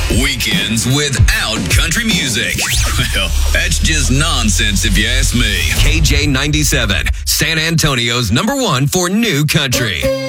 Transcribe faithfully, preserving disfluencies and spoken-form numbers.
Weekends without country music. Well, that's just nonsense if you ask me. K J ninety-seven, San Antonio's number one for new country.